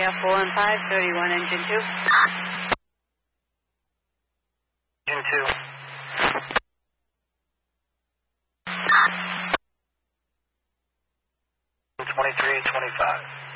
India 415, 31, engine 2. Engine 2. Twenty-three, 25.